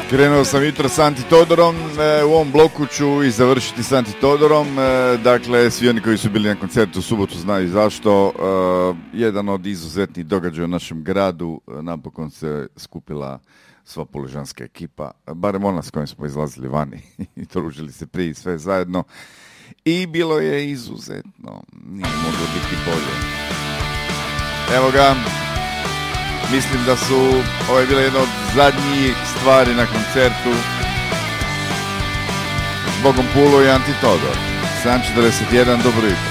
Krenuo sam jutro s Antitodorom, u ovom bloku ću i završiti s Antitodorom, dakle svi oni koji su bili na koncertu u subotu znaju zašto. Jedan od izuzetnih događaja u našem gradu, napokon se skupila sva puležanska ekipa, barem ona s kojom smo izlazili vani i družili se prije sve zajedno i bilo je izuzetno, nije moglo biti bolje. Evo ga. Mislim da su ovo je bila jedna od zadnjih stvari na koncertu. Zbogom Pulo i Antitodor. 7:41, dobro jutro.